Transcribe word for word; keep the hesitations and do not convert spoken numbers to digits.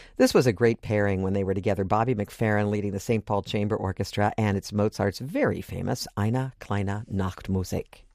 This was a great pairing when they were together. Bobby McFerrin leading the Saint Paul Chamber Orchestra, and it's Mozart's very famous Eine kleine Nachtmusik.